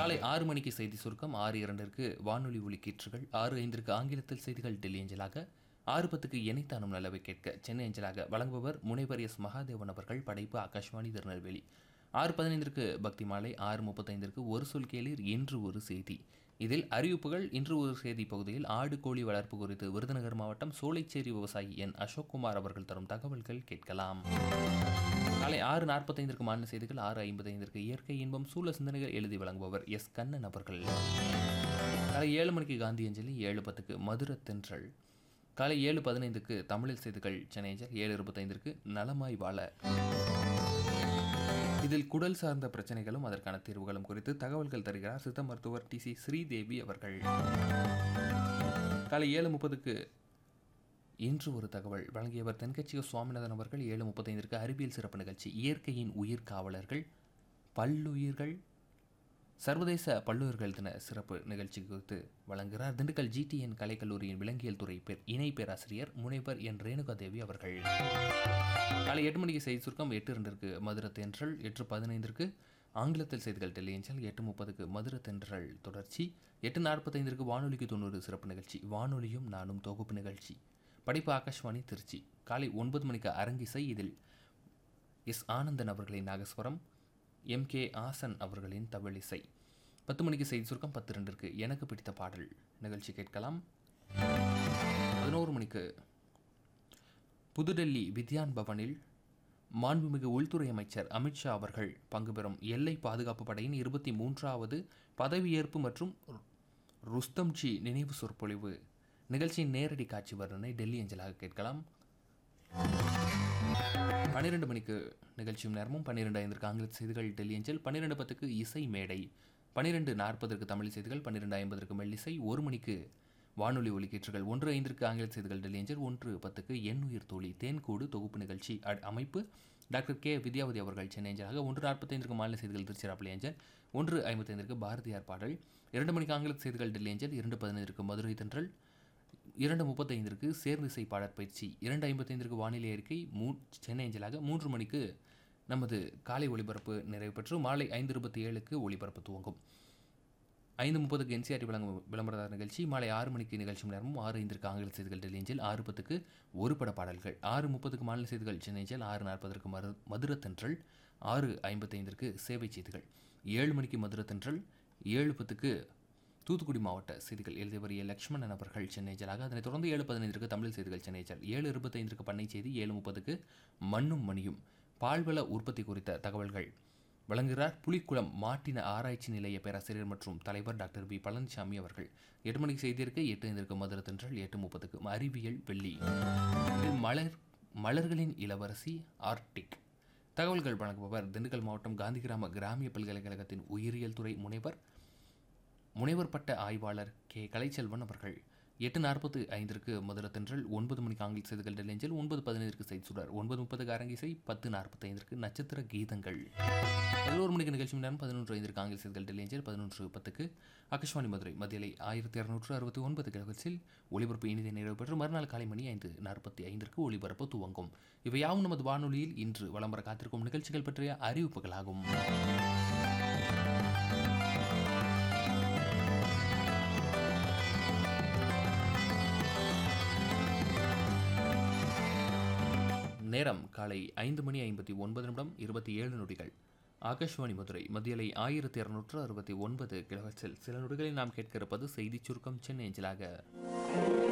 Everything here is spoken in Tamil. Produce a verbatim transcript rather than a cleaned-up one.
காலை ஆறு மணிக்கு செய்தி சுருக்கம், ஆறு இரண்டிற்கு வானொலி ஒலிக்கீற்றுகள், ஆறு ஐந்திற்கு ஆங்கிலத்தில் செய்திகள் டெல்லி அஞ்சலாக, ஆறு பத்துக்கு எனைத்தானும் நல்லவை கேட்க சென்னை அஞ்சலாக. வழங்குபவர் முனைவர் எஸ் மகாதேவன் அவர்கள். படைப்பு ஆகாஷ்வாணி திருநெல்வேலி. ஆறு பதினைந்திற்கு பக்தி மாலை, ஆறு முப்பத்தைந்திற்கு ஒரு சொல் கேளீர் இன்று ஒரு செய்தி. இதில் அறிவிப்புகள். இன்று ஒரு செய்தி பகுதியில் ஆடு கோழி வளர்ப்பு குறித்து விருதுநகர் மாவட்டம் சோலைச்சேரி விவசாயி என் அசோக்குமார் அவர்கள் தரும் தகவல்கள் கேட்கலாம். காலை ஆறு நாற்பத்தைந்திற்கு மாநில செய்திகள், ஆறு ஐம்பத்தைந்திற்கு இயற்கை இன்பம் சூழ சிந்தனைகள் எழுதி வழங்குபவர் எஸ் கண்ணன் அவர்கள். காலை ஏழு மணிக்கு காந்தி அஞ்சலி, ஏழு பத்துக்கு மதுர தென்றல், காலை ஏழு பதினைந்துக்கு தமிழில் செய்திகள் சென்னை அஞ்சல், ஏழு இருபத்தைந்திற்கு நலமாய் வாழ, இதில் குடல் சார்ந்த பிரச்சனைகளும் அதற்கான தீர்வுகளும் குறித்து தகவல்கள் தருகிறார் சித்த மருத்துவர் டி சி ஸ்ரீதேவி அவர்கள். காலை ஏழு முப்பதுக்கு இன்று ஒரு தகவல் வழங்கியவர் தென்கட்சிய சுவாமிநாதன் அவர்கள். ஏழு முப்பத்தைந்திற்கு அறிவியல் சிறப்பு நிகழ்ச்சி, இயற்கையின் உயிர் காவலர்கள் பல்லுயிர்கள் சர்வதேச பல்லுயிர்கள் தின சிறப்பு நிகழ்ச்சி குறித்து வழங்குகிறார் திண்டுக்கல் ஜிடிஎன் கலைக்கல்லூரியின் விலங்கியல் துறை பேர் இணை பேராசிரியர் முனைவர் என் ரேணுகாதேவி அவர்கள். காலை எட்டு மணிக்கு செய்தி சுருக்கம், எட்டு இரண்டிற்கு மதுர தென்றல், எட்டு பதினைந்திற்கு ஆங்கிலத்தில் செய்திகள் டெல்லி அஞ்சல், எட்டு முப்பதுக்கு மதுர தென்றல் தொடர்ச்சி, எட்டு நாற்பத்தைந்திற்கு வானொலிக்கு தொண்ணூறு சிறப்பு நிகழ்ச்சி, வானொலியும் நானும் தொகுப்பு நிகழ்ச்சி, படிப்பு ஆகாஷ்வாணி திருச்சி. காலை ஒன்பது மணிக்கு அரங்கிசை, இதில் எஸ் ஆனந்தன் அவர்களின் நாகஸ்வரம், எம் கே ஆசன் அவர்களின் தவழிசை. பத்து மணிக்கு செய்தி சுருக்கம், பத்து ரெண்டிற்கு எனக்கு பிடித்த பாடல் நிகழ்ச்சி கேட்கலாம். பதினோரு மணிக்கு புதுடெல்லி வித்யான் பவனில் மாண்புமிகு உள்துறை அமைச்சர் அமித்ஷா அவர்கள் பங்கு பெறும் எல்லை பாதுகாப்பு படையின் இருபத்தி மூன்றாவது பதவியேற்பு மற்றும் ருஸ்தம்ஜி நினைவு சொற்பொழிவு நிகழ்ச்சியின் நேரடி காட்சி வர்ணனை டெல்லி அஞ்சலாக கேட்கலாம். பன்னிரெண்டு மணிக்கு நிகழ்ச்சியும் நேரமும், பன்னிரெண்டு ஐந்திற்கு ஆங்கில செய்திகள் டெல்லி அஞ்சல், பன்னிரெண்டு பத்துக்கு இசை மேடை, பன்னிரெண்டு நாற்பதற்கு தமிழ் செய்திகள், பன்னிரெண்டு ஐம்பதற்கு மெல்லிசை, ஒரு மணிக்கு வானொலி ஒலிக்கீற்றுகள், ஒன்று ஐந்திற்கு ஆங்கில செய்திகள் டெல்லி அஞ்சல், ஒன்று பத்துக்கு என் உயிர் தோழி தேன்கூடு தொகுப்பு நிகழ்ச்சி அமைப்பு டாக்டர் கே வித்யாவதி அவர்கள் சென்னை அஞ்சலாக, ஒன்று நாற்பத்தைந்திற்கு மாநில செய்திகள் திருச்சிராப்பள்ளி அஞ்சல், ஒன்று ஐம்பத்தைந்திற்கு பாரதியார் பாடல், இரண்டு மணிக்கு ஆங்கில செய்திகள் டெல்லி அஞ்சல், இரண்டு பதினைந்திற்கு மதுரை தென்றல், இரண்டு முப்பத்தைந்திற்கு சேர்ந்திசை பாடற் பயிற்சி, இரண்டு ஐம்பத்தைந்திற்கு வானிலை அறிக்கை மூ சென்னை அஞ்சலாக, மூன்று மணிக்கு நமது காலை ஒளிபரப்பு நிறைவு பெற்று மாலை ஐந்து இருபத்தி ஏழுக்கு ஒளிபரப்பு துவங்கும். ஐந்து முப்பதுக்கு என்சிஆர்டி வழங்கும் விளம்பரதார நிகழ்ச்சி, மாலை ஆறு மணிக்கு நிகழ்ச்சி நேரமும், ஆறு ஐந்திற்கு ஆங்கில செய்திகள் டெல்லி அஞ்சல், ஆறு பத்துக்கு ஒரு பட பாடல்கள், ஆறு முப்பதுக்கு மாநில செய்திகள் சென்னை அஞ்சல், ஆறு நாற்பதற்கு மரு மதுர தென்றல், ஆறு ஐம்பத்தைந்திற்கு சேவை செய்திகள், ஏழு மணிக்கு மதுர தென்றல், ஏழு பத்துக்கு தூத்துக்குடி மாவட்ட செய்திகள் எழுதியவர் ஏ லட்சுமணன் அவர்கள் சென்னை அஞ்சலாக. அதனைத் தொடர்ந்து ஏழு பதினைந்திற்கு தமிழ் செய்திகள் சென்னை அஞ்சல், ஏழு இருபத்தைந்திற்கு பண்ணை செய்தி, ஏழு முப்பதுக்கு மண்ணும் மணியும் பால்வள உற்பத்தி குறித்த தகவல்கள் வழங்குகிறார் புலிக்குளம் மாட்டின ஆராய்ச்சி நிலைய பேராசிரியர் மற்றும் தலைவர் டாக்டர் பி பழனிசாமி அவர்கள். எட்டு மணிக்கு செய்திருக்கு, எட்டு ஐந்திற்கு மதுர தென்றல், எட்டு முப்பதுக்கு அறிவியல் வெள்ளி, மலர் மலர்களின் இளவரசி ஆர்டிக் தகவல்கள் வழங்குபவர் திண்டுக்கல் மாவட்டம் காந்தி கிராம கிராமிய பல்கலைக்கழகத்தின் உயிரியல் துறை முனைவர் முனைவர் பட்ட ஆய்வாளர் கே கலைச்செல்வன் அவர்கள். எட்டு நாற்பத்து ஐந்திற்கு மதுர தென்றல், ஒன்பது மணிக்கு ஆங்கில செய்திகள் டெல்லி அஞ்சல், ஒன்பது பதினைந்திற்கு செய்தி சுடர், ஒன்பது முப்பதுக்கு அரங்கிசை, பத்து நாற்பத்தைந்திற்கு நட்சத்திர கீதங்கள், பதினோரு மணிக்கு நிகழ்ச்சி நேரம், பதினொன்று ஐந்திற்கு ஆங்கில செய்திகள் டெல்லி அஞ்சல், பதினொன்று பத்துக்கு ஆகாஷ்வாணி மதுரை மத்தியலை ஆயிரத்தி இரநூற்று அறுபத்தி ஒன்பது கிலோஹெர்ட்ஸில் ஒளிபரப்பு இனிதை நிறைவு பெற்று மறுநாள் காலை மணி ஐந்து நாற்பத்தி ஐந்திற்கு ஒளிபரப்பு துவங்கும். இவையாவும் நமது வானொலியில் இன்று வலம் வர காத்திருக்கும் நிகழ்ச்சிகள் பற்றிய அறிவிப்புகளாகும். நேரம் காலை ஐந்து மணி ஐம்பத்தி ஒன்பது நிமிடம் இருபத்தி ஏழு நொடிகள். ஆகாஷ்வாணி மதுரை மத்தியலை ஆயிரத்தி இரநூற்று அறுபத்தி ஒன்பது கிலோஹெர்ட்ஸில் சில நொடிகளில் நாம் கேட்க இருப்பது செய்திச் சுருக்கம் சென்னை அஞ்சலாக.